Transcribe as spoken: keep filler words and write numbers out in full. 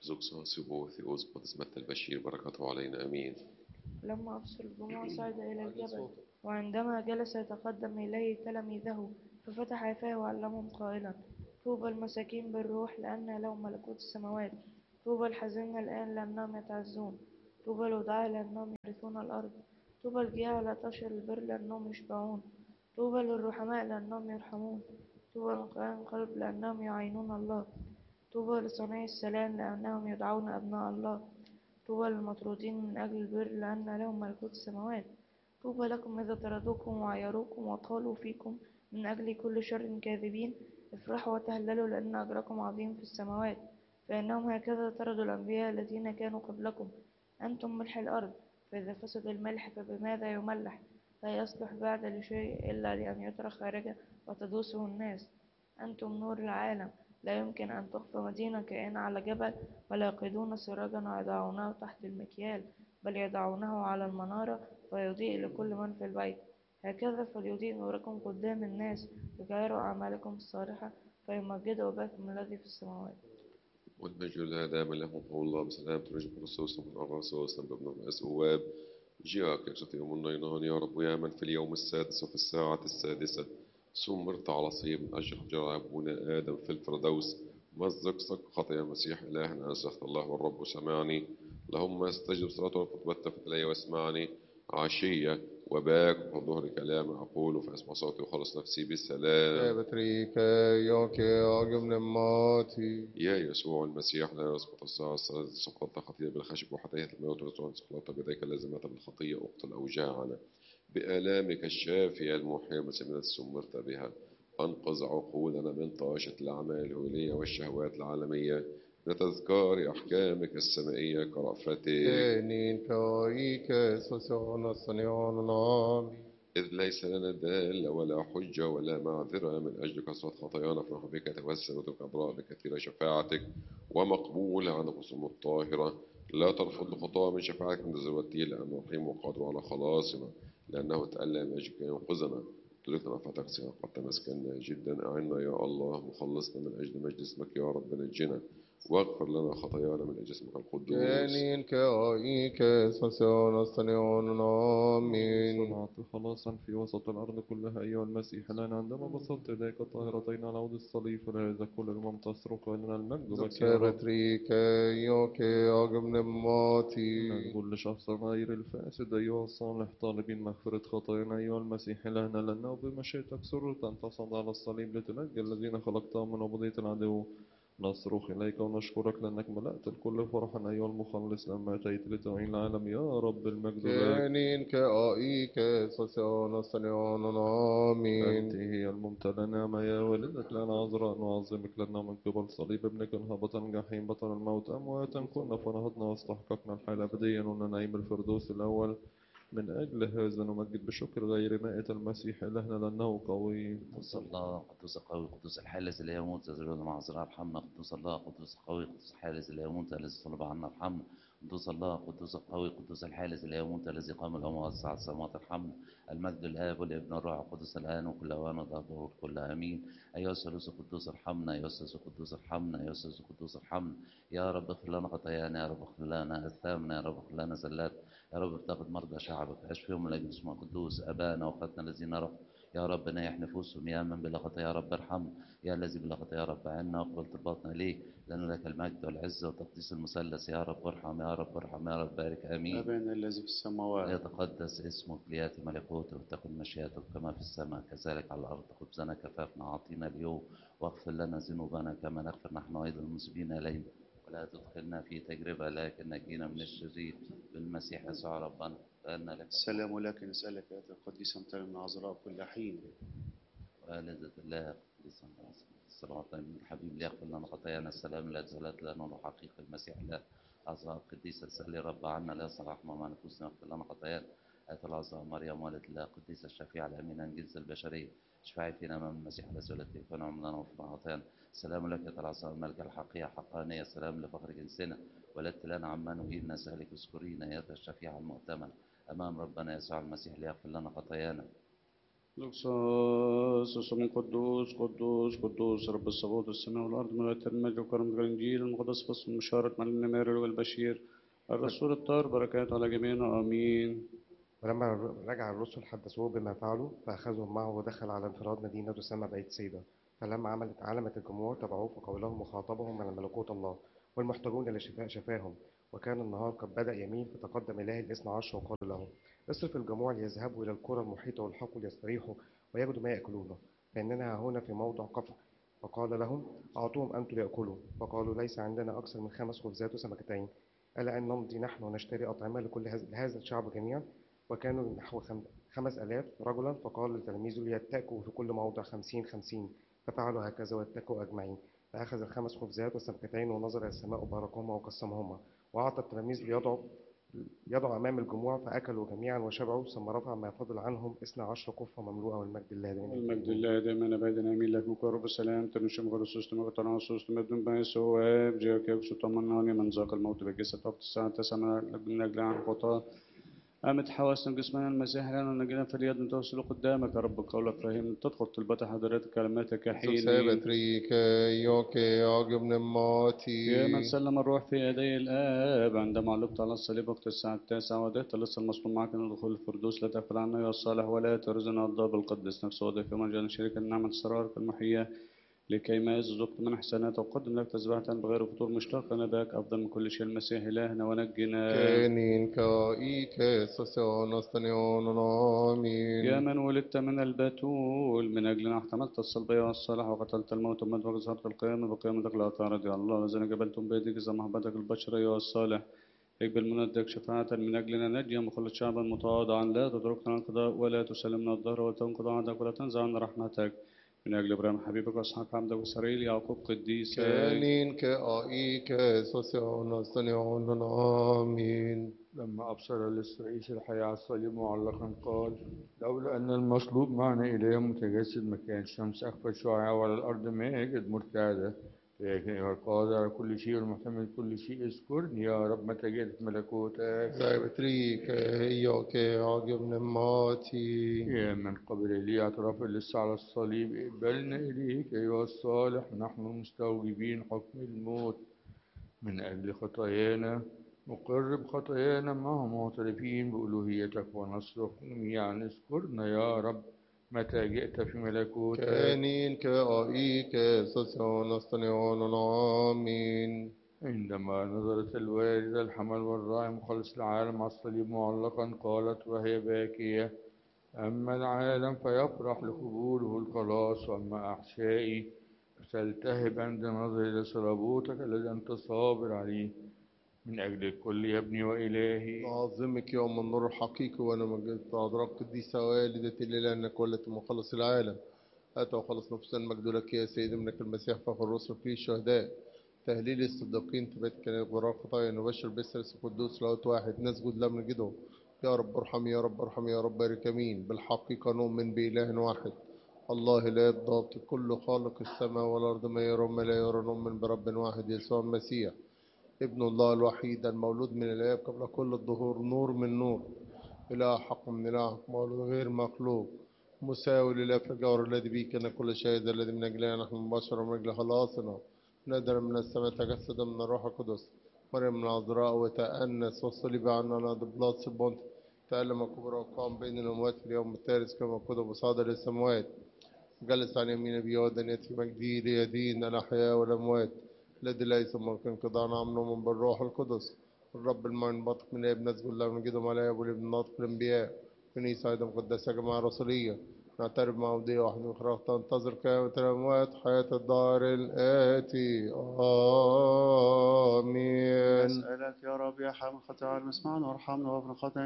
زوكسا سيبوثيوس قدس متى البشير بركاته علينا أمين. لما أبصر الجموع صعد إلى الجبل، وعندما جلس يتقدم إليه تلاميذه ففتح فاه وعلمهم قائلا: طوبى المساكين بالروح لأن لهم ملكوت السماوات. طوبى الحزين الآن لأنهم يتعزون. طوبى الودعاء لأنهم يرثون الأرض. طوبى الجياع لا تشر البر لأنهم يشبعون. طوبى للرحماء لأنهم يرحمون. طوبى للقيام القلب لأنهم يعينون الله. طوبى لصانعي السلام لأنهم يدعون أبناء الله. طوبى للمطرودين من أجل البر لأن لهم ملكوت السماوات. طوبى لكم إذا طردوكم وعيروكم وقالوا فيكم من أجل كل شر كاذبين. افرحوا وتهللوا لأن أجركم عظيم في السماوات، فإنهم هكذا طردوا الأنبياء الذين كانوا قبلكم. أنتم ملح الأرض، فإذا فسد الملح فبماذا يملح؟ لا يصلح بعد لشيء إلا لأن يترك خارجه وتدوسه الناس. أنتم نور العالم. لا يمكن أن تخفى مدينة كائنة على جبل، ولا يقيدون سراجا ويضعونه تحت المكيال، بل يضعونه على المنارة فيضيء لكل من في البيت. هكذا فليضيء نوركم قدام الناس لكي يروا أعمالكم الصالحة فيمجدوا أباكم الذي في السماوات. والمجد لا دام لهم قول الله بسلام ترجم رسوس من الرسوس بابن الأسواب. جاءك يقصد يوم النينان يا رب يا من في اليوم السادس وفي الساعة السادسة سمرت على صيب من أجل جرى أبونا آدم في الفردوس. مزق سق خطايا المسيح إلهنا أسخت الله والرب سمعني. اللهم استجب صلاة وفتبت إلي واسمعني. عشية وباك وظهر كلام أقوله فأسمع صوتي وخلص نفسي بالسلام. بتريك ياك أجمن ماتي. يا يسوع المسيح لا يسقط الساعة الثالثة سقطت خطيئة بالخشب وحتية الموت ورسول سقطت بذلك اللازمات بالخطية أقتل أوجاعنا. بآلامك الشافية المحية مسمى سمرت بها. أنقذ عقولنا من طاشة الأعمال الهولية والشهوات العالمية لتذكار أحكامك السمائية كرأفتك. Enin كايك سوسون صنيون نامي. إذ ليس لنا دال ولا حجة ولا معذرة من أجل كثرة خطايانا فنحن بك توسل وتلك أضراء بكثير شفاعتك ومقبول عن الرسوم الطاهرة. لا ترفض خطاة من شفاعتك من ذروتي لأنه رحيم وقادر على خلاصنا لأنه تألم من أجل ينقذنا. تركنا فتكسر قد تمسكنا جدا. أعنا يا الله مخلصنا من أجل مجد اسمك يا رب نجنا واغفر لنا خطايانا من أجل اسمك القدوس. Enin كايك سوسون صنيون نامي. صنعت خلاصا في وسط الأرض كلها أيها المسيح الآن عندما بسطت يديك الطاهرتين على عود الصليب فلهذا كل الأمم تصرخ لنا المجد لك يا رب. بتريك ياك أجمن ماتي. نقول لشخص غير الفاسد أيها الصالح طالبين مغفرة خطايانا أيها المسيح إلهنا لأنه بمشيئتك سررت أن تصعد على الصليب لتنجي الذين خلقتهم من عبودية العدو. نصرخ إليك ونشكرك لأنك ملأت الكل فرحا أيها المخلص لما أتيت لتعين العالم يا رب المجد لك. Enin كايك سوسون صنيون أنت نامي. هي الممتلئة نعمة يا والدة لنا عذراء نعظمك لنا من قبل صليب ابنك هبطا جحيم بطل الموت أمواتا كنا فنهضنا واستحققنا الحياة الأبدية ونحن نعيم الفردوس الأول. من أجل هذا نمجد بشكر غير مائة المسيح إلهنا لأنه قوي. قدوس الله قدوس قوي قدوس الحارس لا يموت الذي مع عذراء ارحمنا. قدوس الله قدوس قوي قدوس الحارس لا يموت الذي صلب عنا ارحمنا. قدوس الله قدوس قوي قدوس الحارس لا يموت الذي قام الأموات وسع السماوات ارحمنا. المجد الآب والابن والروح القدس الآن وكل أوان وظهره كل آمين. أيها الثالوث القدوس ارحمنا. أيها الثالوث القدوس ارحمنا. أيها الثالوث القدوس ارحمنا. يا رب اغفر لنا خطايانا. يا رب اغفر لنا أثامنا. يا رب اغفر لنا زلات. يا رب افتقد مرضى شعبك. اشفيهم من أجل اسمك القدوس. أبانا وأخواتنا الذين رفضوا يا رب نيح نفوسهم. يا من بلا خطايا يا رب ارحم. يا الذي بلا خطايا يا رب عنا واقبل طلباتنا ليه لأن لك المجد والعزة وتقديس المثلث. يا رب ارحم يا رب ارحم يا رب بارك آمين. أبانا الذي في السماوات يتقدس اسمك ليأتي ملكوتك وتكن مشيئتك كما في السماء كذلك على الأرض. خبزنا كفافنا أعطينا اليوم واغفر لنا ذنوبنا كما نغفر نحن أيضا المسلمين إلينا ولا تدخلنا في تجربة لكن نجينا من الشرير بالمسيح يسوع ربنا فأن لك السلام لك نسألك يا القديسة متى من عذراء كل حين. والدة الله قديسا الصلاة من الحبيب ليغفر لنا خطايانا. السلام لا زالت لنا وحقيقة المسيح لا أعظم قديسة سألي رب عنا لا صلاح مع نفوسنا واغفر لنا خطايانا. آية العظام مريم والدة الله قديسة الشفيعة الأمينة الجنس البشرية اشفعي فينا أمام المسيح على سؤالتك ونعم لنا وفي خطايانا. السلام لك يا العظام الملكة الحقيقة حقانية. السلام لفخر جنسنا ولدت لنا عمان وهين نسألك اذكرينا يا الشفيعة المؤتمنة أمام ربنا يسوع المسيح ليغفر لنا خطايانا. لوكسوس من قدوس قدوس قدوس رب الصبوت السماء والأرض ملأت المجد وكرم الإنجيل المقدس فصل مشارة مع النمير والبشير الرسول الطاهر بركات على جميعنا آمين. ولما رجع الرسل حدثوه بما فعلوا فأخذهم معه ودخل على انفراد مدينة تسمى بيت سيدا. فلما عملت علمت الجموع تبعوه فقولهم وخاطبهم من ملكوت الله، والمحتاجون إلى شفاء شفاهم. وكان النهار قد بدأ يميل فتقدم إليه الاثنى عشر وقال لهم: اصرف الجموع ليذهبوا إلى القرى المحيطة والحقل يستريحوا ويجدوا ما يأكلونه، فإننا هنا في موضع قفر. فقال لهم: أعطوهم أنتم ليأكلوا. فقالوا: ليس عندنا أكثر من خمس خبزات وسمكتين، ألا أن نمضي نحن ونشتري أطعمة لكل هذا الشعب جميعا؟ وكانوا نحو خمس آلاف رجلا. فقال لتلاميذه ليتكئوا في كل موضع خمسين خمسين. ففعلوا هكذا واتكوا أجمعين. فأخذ الخمس خبزات والسمكتين ونظر إلى السماء وباركهما وقسمهما وأعطى التلاميذ ليضعوا يضعوا أمام الجموع، فأكلوا جميعا وشبعوا. ثم رفع ما فضل عنهم اثنا عشر كفة مملوءة والمجد لله دائما. المجد لله دائما أبدا آمين. لك مكرب السلام تنشم غرسوس تمغتنا وصوص تمدن بايس واب جاك يكسو طمناني من ذاق الموت بجسد وقت الساعة تسعة من أجل عن خطاه قامت حواسنا جسمنا المسيح لنا نجينا في اليد توصل قدامك يا رب قولك فهم تدخل طلبات حضرتك كلماتك يا حين سبتريك يوكي عقب نماتي يا من سلم الروح في يدي الآب عندما علقت على الصليب وقت الساعة التاسعة ودعت لسه المصلوب معك من دخول الفردوس لا تغفل عنا يا الصالح ولا ترزنا الضاب القدس نفسه وضيف من جعل شريك النعمة السرار المحية لكي ما يزدق من حسنات وقدم لك تسبحة بغير فطور مشتاق نباك أفضل من كل شيء المسيح إلهنا ونجنا كينين كايك سسيون استنيون آمين. يا من ولدت من البتول من أجلنا احتملت الصلبية والصالح وقتلت الموت ومات وظهرت القيامة بقيامتك لا تعرض يا الله الذين جبلتم بيدك إذا محبتك البشر أيها الصالح اقبل مندك شفاعة من أجلنا نجيا مخلص شعبا متواضعا لا تتركنا القضاء ولا تسلمنا الظهر وتنقض عهدك ولا تنزع عنا رحمتك من أجل إبراهيم حبيبك وإسحاق عبدك وإسرائيل يعقوب قديسك كينين كايك سسيون استنيون آمين. لما أبصر للرئيس الحياة على الصليب معلقا قال: لولا أن المصلوب معنا إليه متجسد ما كان الشمس أخفى شعاع ولا الأرض ما يجد مرتعدة، لكن أيها القادر على كل شيء والمحتمل كل شيء اذكرني يا رب متى جئت ملكوتك. سبتريك يوكي عقب نماتي يا من قبل لي اعتراف لسه على الصليب اقبلنا إليك أيها الصالح نحن مستوجبين حكم الموت من أجل خطايانا نقر بخطايانا معهم معترفين بألوهيتك ونصرخ جميعا اذكرنا يا رب متى جئت في ملكوتك. كينين كايك سسيون استنيون آمين. عندما نظرت الوالدة الحمل والراعي مخلص العالم على الصليب معلقا قالت وهي باكية: أما العالم فيفرح لقبوله الخلاص وأما أحشائي فسلتهب عند نظري لصلابوتك الذي أنت صابر عليه من أجل الكل يا ابني وإلهي. أعظمك يوم النور الحقيقي وأنا مجدت أدراك قديسة والدتي لأنك ولدت مخلص العالم أتى وخلص نفسنا المجد لك يا سيد منك المسيح فخر الرسل فيه الشهداء تهليل الصديقين تبات كان غفران خطايا نبشر باسم القدوس لاوت واحد نسجد لا نجده يا رب ارحم يا رب ارحم يا رب بارك امين. بالحقيقة نؤمن بإله واحد الله لا الضابط كل خالق السماء والأرض ما يرى وما لا يرى نؤمن برب واحد يسوع المسيح ابن الله الوحيد المولود من الآب قبل كل الظهور نور من نور إله حق من إله حق مولود غير مخلوق مساوي لله في الجوهر الذي به كان كل شيء الذي من أجلنا نحن مباشر ومن أجل خلاصنا نادر من السماء تجسد من الروح القدس مريم من العذراء وتأنس وصلب عنا نادر بلاطس البنط تألم كبرى وقام بين الأموات في اليوم الثالث كما كتب بصادر السماوات جلس عن يمين أبيه ودنيت في مجده ليدين الأحياء والأموات الذي ليس ممكن انقضاء نعمه من بالروح القدس الرب المعين بطق من ابن نسجد الله ونجده ملايا والابن ناطق الانبياء كنيسة ايضا مقدسة جماعة رسولية نعترف مع ودية واحد من خراج تنتظر قيامة الأموات حياة الدار الآتي آمين. نسألك يا رب يا حامل خطايا المسمعنا وارحمنا وابن خطايا